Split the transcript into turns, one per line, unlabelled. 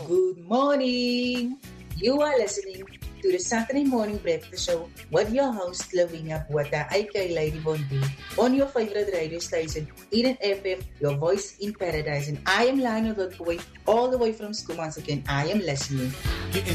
Good morning. You are listening to the Saturday Morning Breakfast Show with your host, Lavinia Buata, aka Lady Bondi, on your favorite radio station, Eden FM, your voice in paradise. And I am Lionel Woodboy, all the way from school once again. I am listening.